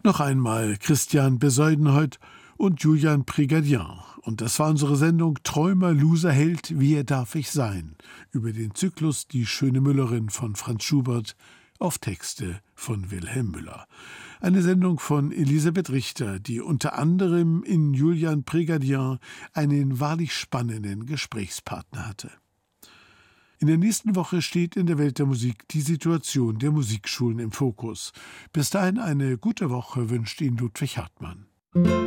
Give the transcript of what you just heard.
Noch einmal Christian Bezuidenhout und Julian Prégardien. Und das war unsere Sendung Träumer, Loser, Held, wer darf ich sein? Über den Zyklus Die schöne Müllerin von Franz Schubert auf Texte von Wilhelm Müller. Eine Sendung von Elisabeth Richter, die unter anderem in Julian Prégardien einen wahrlich spannenden Gesprächspartner hatte. In der nächsten Woche steht in der Welt der Musik die Situation der Musikschulen im Fokus. Bis dahin eine gute Woche wünscht Ihnen Ludwig Hartmann.